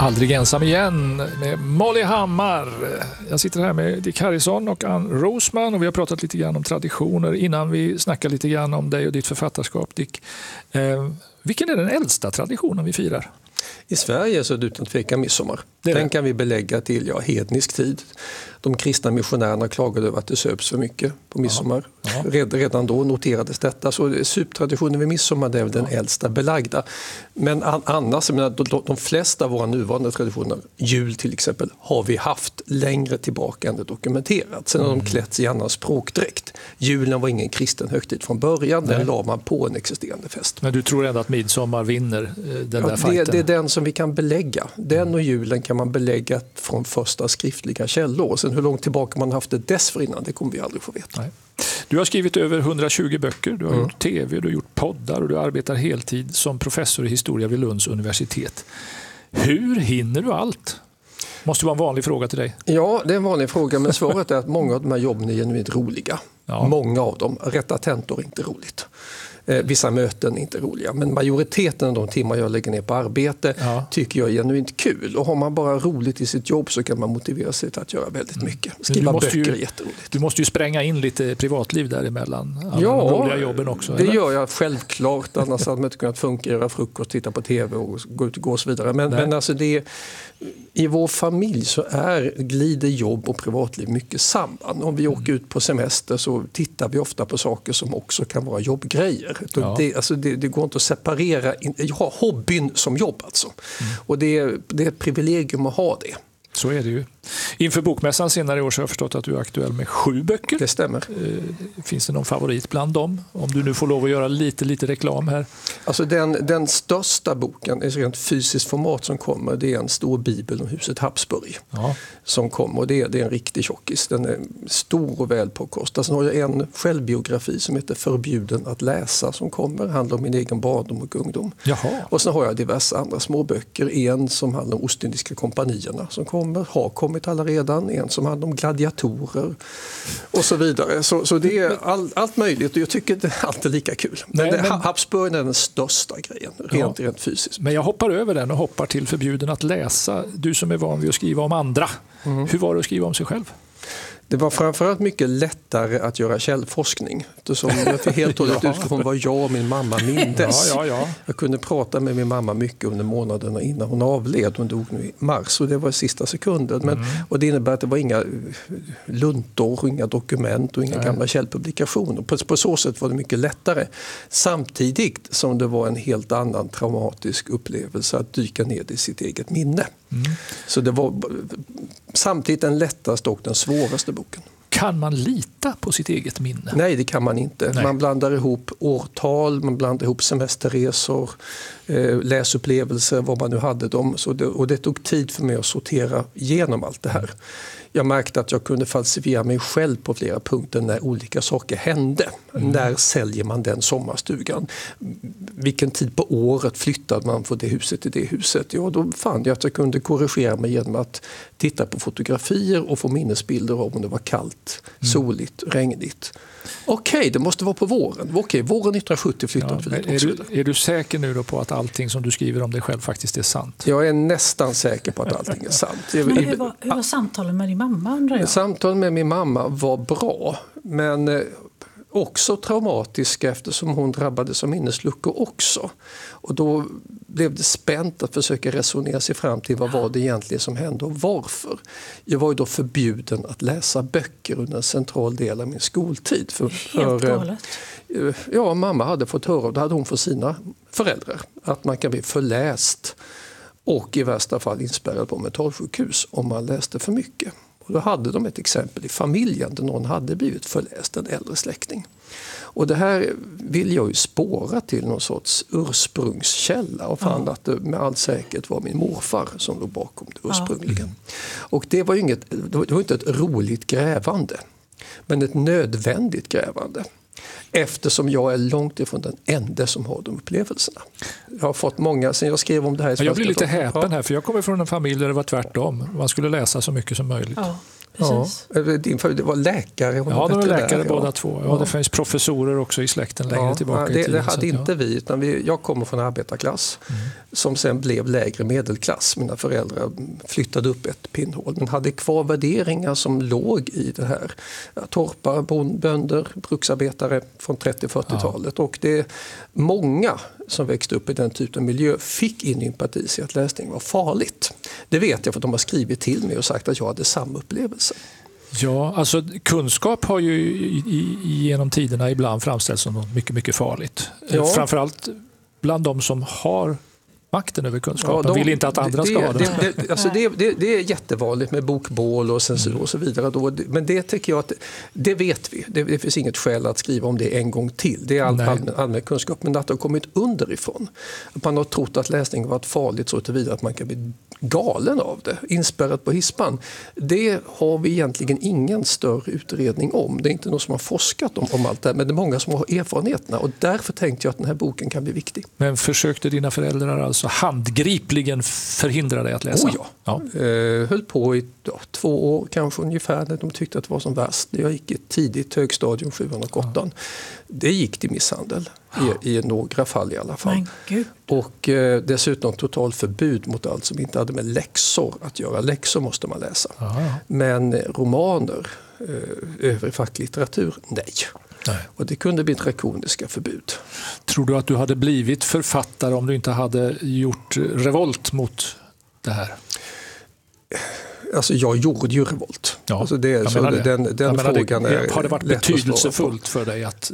Aldrig ensam igen med Molly Hammar. Jag sitter här med Dick Harrison och Ann Rosman och vi har pratat lite grann om traditioner innan vi snackar lite grann om dig och ditt författarskap, Dick. Vilken är den äldsta traditionen vi firar? I Sverige så är det utan tvekan midsommar. Den kan vi belägga till hednisk tid. De kristna missionärerna klagade över att det söps för mycket på midsommar. Ja. Redan då noterades detta. Så suptraditionen vid midsommar är den äldsta belagda. Men annars, de flesta av våra nuvarande traditioner, jul till exempel, har vi haft längre tillbaka än det dokumenterat. Sen har de klätts i annan språkdräkt. Julen var ingen kristen högtid från början. Den la man på en existerande fest. Men du tror ändå att midsommar vinner den där fighten? Det är den som vi kan belägga. Den och julen kan man belägga från första skriftliga källor. Sen hur långt tillbaka man haft det dessförinnan, det kommer vi aldrig få veta. Nej. Du har skrivit över 120 böcker, du har gjort tv, du har gjort poddar och du arbetar heltid som professor i historia vid Lunds universitet. Hur hinner du allt? Måste vara en vanlig fråga till dig. Ja, det är en vanlig fråga, men svaret är att många av de här jobben är genuint roliga. Ja. Många av dem. Rätta tentor är inte roligt. Vissa möten är inte roliga, men majoriteten av de timmar jag lägger ner på arbete tycker jag är genuint kul. Och har man bara roligt i sitt jobb så kan man motivera sig till att göra väldigt mycket. Skriva böcker är jätteroligt. Du måste ju spränga in lite privatliv däremellan. De roliga jobben också. Det gör jag självklart. Annars hade man inte kunnat funka, göra frukost, titta på tv och gå ut och gå och så vidare. Men alltså i vår familj så glider jobb och privatliv mycket samman. Om vi åker ut på semester så tittar vi ofta på saker som också kan vara jobbgrejer. Ja. Det går inte att separera. Jag har hobbyn som jobb alltså. Och det är ett privilegium att ha det. Så är det ju. Inför bokmässan senare i år så har jag förstått att du är aktuell med 7 böcker. Det stämmer. Finns det någon favorit bland dem? Om du nu får lov att göra lite reklam här. Alltså den största boken i rent fysiskt format som kommer, det är en stor bibel om huset Habsburg som kommer. Och det är en riktig tjockis. Den är stor och väl påkostad. Sen har jag en självbiografi som heter Förbjuden att läsa som kommer. Handlar om min egen barndom och ungdom. Jaha. Och sen har jag diverse andra små böcker. En som handlar om Ostindiska kompanierna som har kommit alla redan. En som handlar om gladiatorer och så vidare. Så det är allt möjligt och jag tycker det är alltid lika kul. Men Habsburg är den största grejen, rent fysiskt. Men jag hoppar över den och hoppar till Förbjuden att läsa. Du som är van vid att skriva om andra. Hur var det att skriva om sig själv? Det var framförallt mycket lättare att göra källforskning. Eftersom jag fick helt och hållet utgå från vad jag och min mamma mindes. Jag kunde prata med min mamma mycket under månaderna innan hon avled. Hon dog nu i mars och det var i sista sekunden. Och det innebär att det var inga luntor, inga dokument och inga gamla källpublikationer. På så sätt var det mycket lättare. Samtidigt som det var en helt annan traumatisk upplevelse att dyka ner i sitt eget minne. Så det var samtidigt den lättaste och den svåraste boken. Kan man lita på sitt eget minne? Nej, det kan man inte. Nej. Man blandar ihop årtal, man blandar ihop semesterresor, läsupplevelser, vad man nu hade dem. Och det tog tid för mig att sortera igenom allt det här. Jag märkte att jag kunde falsifiera mig själv på flera punkter när olika saker hände. När säljer man den sommarstugan? Vilken tid på året flyttade man från det huset till det huset? Ja, då fann jag att jag kunde korrigera mig genom att titta på fotografier och få minnesbilder av om det var kallt, soligt, regnigt. Okej, det måste vara på våren. Okej, våren 1970 flyttade vi. Är du säker nu då på att allting som du skriver om dig själv faktiskt är sant? Jag är nästan säker på att allting är sant. Men hur var samtalen med din mamma, undrar jag? Samtalen med min mamma var bra, men också traumatiska eftersom hon drabbades av minnesluckor också. Och då blev det spänt att försöka resonera sig fram till vad var det egentligen som hände och varför. Jag var ju då förbjuden att läsa böcker under en central del av min skoltid. Helt galet. Ja, mamma hade fått höra, och det hade hon för sina föräldrar, att man kan bli förläst och i värsta fall inspärrad på mentalsjukhus om man läste för mycket. Och då hade de ett exempel i familjen där någon hade blivit förläst, en äldre släkting. Och det här vill jag ju spåra till någon sorts ursprungskälla och fann att det med all säkerhet var min morfar som låg bakom det ursprungligen. Och det var ju det var inte ett roligt grävande, men ett nödvändigt grävande. Eftersom jag är långt ifrån den enda som har de upplevelserna. Jag har fått många, sen jag skrev om det här i jag blir lite häpen här, för jag kommer från en familj där det var tvärtom. Man skulle läsa så mycket som möjligt. Precis. Ja, din familj var läkare. Ja, de var läkare båda två. Ja, det finns professorer också i släkten längre tillbaka i tiden. Det hade inte vi, utan jag kommer från arbetarklass som sen blev lägre medelklass. Mina föräldrar flyttade upp ett pinnhål men hade kvar värderingar som låg i det här. Torpare, bönder, bruksarbetare från 30-40-talet. Och det är många som växte upp i den typen av miljö fick in empati i att läsning var farligt. Det vet jag för att de har skrivit till mig och sagt att jag hade samma upplevelse. Ja, alltså kunskap har ju genom tiderna ibland framställts som något mycket, mycket farligt. Ja. Framförallt bland de som har makten över kunskapen. Ja, vill inte att andra ska ha det. Det är jättevanligt med bokbål och censur och så vidare. Men det tycker jag att det vet vi. Det finns inget skäl att skriva om det en gång till. Det är allmän kunskap. Men att det har kommit underifrån. Man har trott att läsning varit farligt så tillvida att man kan bli galen av det. Inspärrat på hispan. Det har vi egentligen ingen större utredning om. Det är inte någon som har forskat om allt det här. Men det är många som har erfarenheterna. Och därför tänkte jag att den här boken kan bli viktig. Men försökte dina föräldrar alltså handgripligen förhindra dig att läsa? Ja. Höll på i 2 år kanske ungefär när de tyckte att det var som värst. Jag gick i ett tidigt högstadium, 7 och 8. Det gick till misshandel i några fall i alla fall. Och dessutom total förbud mot allt som inte hade med läxor att göra. Läxor måste man läsa. Men romaner, övrig facklitteratur, nej. Och det kunde bli drakoniska förbud. Tror du att du hade blivit författare om du inte hade gjort revolt mot det här? Alltså jag gjorde ju revolt. Ja, alltså den frågan har det varit betydelsefullt för dig att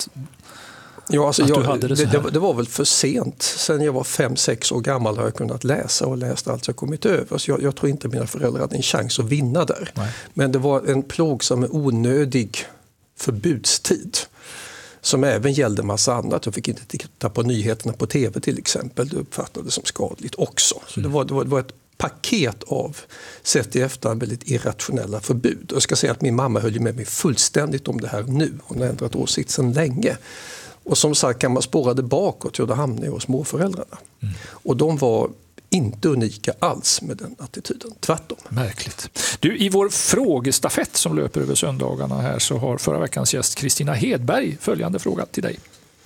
ja, alltså du hade det så här? Det var väl för sent. Sen jag var 5-6 år gammal har jag kunnat läsa och läst allt jag kommit över. Så jag tror inte mina föräldrar hade en chans att vinna där. Nej. Men det var en plågsam och onödig förbudstid som även gällde massa annat. Jag fick inte titta på nyheterna på tv till exempel. Det uppfattades som skadligt också. Så det var ett paket av, sett i efterhand, väldigt irrationella förbud. Jag ska säga att min mamma höll med mig fullständigt om det här nu. Hon har ändrat åsikt sedan länge. Och som sagt kan man spåra det bakåt, då hamnar jag hos småföräldrarna. Och de var inte unika alls med den attityden, tvärtom. Märkligt. Du, i vår frågestafett som löper över söndagarna här så har förra veckans gäst Kristina Hedberg följande fråga till dig.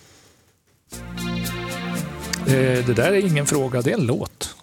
Det där är ingen fråga, det är en låt.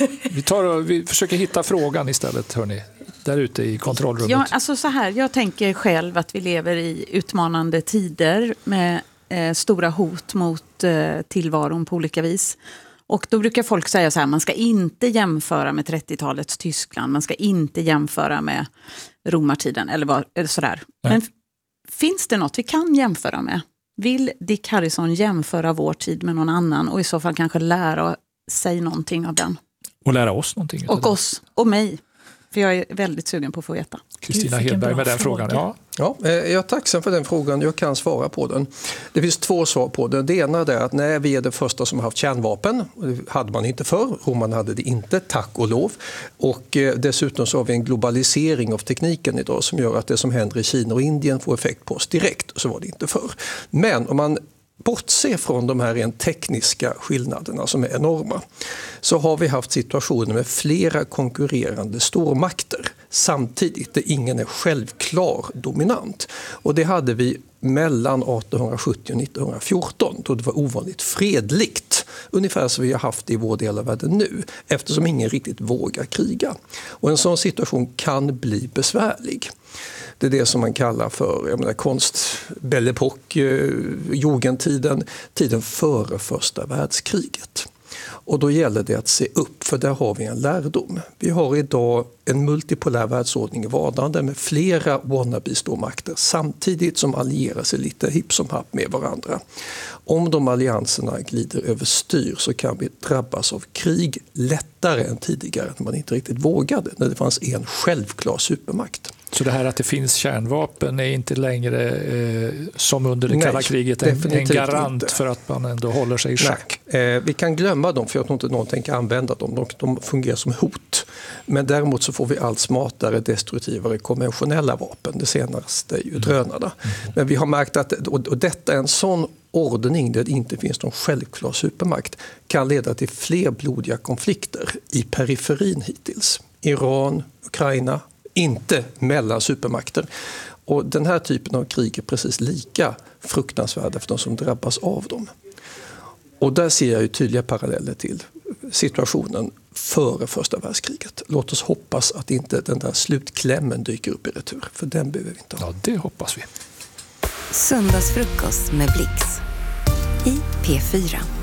Ja, vi försöker hitta frågan istället, hörni, där ute i kontrollrummet. Ja, alltså så här, jag tänker själv att vi lever i utmanande tider med stora hot mot tillvaron på olika vis. Och då brukar folk säga så här, man ska inte jämföra med 30-talets Tyskland, man ska inte jämföra med romartiden eller sådär. Men finns det något vi kan jämföra med? Vill Dick Harrison jämföra vår tid med någon annan och i så fall kanske lära sig någonting av den? Och lära oss någonting. Och oss, och mig. För jag är väldigt sugen på att få veta. Kristina Hedberg med den frågan. Ja, jag är tacksam för den frågan. Jag kan svara på den. Det finns 2 svar på den. Det ena är att nej, vi är det första som har haft kärnvapen. Det hade man inte förr. Romarna hade det inte, tack och lov. Och dessutom så har vi en globalisering av tekniken idag som gör att det som händer i Kina och Indien får effekt på oss direkt. Så var det inte förr. Men om man bortser från de här rent tekniska skillnaderna som är enorma, så har vi haft situationer med flera konkurrerande stormakter samtidigt där ingen är självklar dominant. Och det hade vi mellan 1870 och 1914 då det var ovanligt fredligt. Ungefär som vi har haft i vår del av världen nu, eftersom ingen riktigt vågar kriga. Och en sån situation kan bli besvärlig. Det är det som man kallar för konst, Belle Époque, Jugendtiden, tiden före första världskriget. Och då gäller det att se upp, för där har vi en lärdom. Vi har idag en multipolär världsordning i vardande med flera wannabe-stormakter samtidigt som allierar sig lite hipp som happ med varandra. Om de allianserna glider överstyr så kan vi drabbas av krig lättare än tidigare när man inte riktigt vågade, när det fanns en självklar supermakt. Så det här att det finns kärnvapen är inte längre som under det kalla kriget en garant inte för att man ändå håller sig i schack? Vi kan glömma dem, för jag tror inte någon tänker använda dem. De fungerar som hot. Men däremot så får vi allt smartare, destruktivare konventionella vapen. Det senaste är ju drönarna. Men vi har märkt att och detta är en sån ordning där det inte finns någon självklar supermakt kan leda till fler blodiga konflikter i periferin hittills. Iran, Ukraina, inte mellan supermakter. Och den här typen av krig är precis lika fruktansvärda för de som drabbas av dem. Och där ser jag ju tydliga paralleller till situationen före första världskriget. Låt oss hoppas att inte den där slutklämmen dyker upp i retur, för den behöver vi inte ha. Ja, det hoppas vi. Söndagsfrukost med Blix i P4.